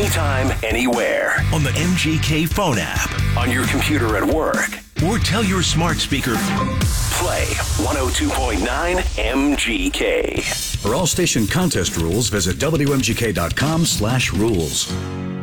anytime, anywhere. On the MGK phone app, on your computer at work, or tell your smart speaker, play 102.9 MGK. For all station contest rules, visit WMGK.com/rules.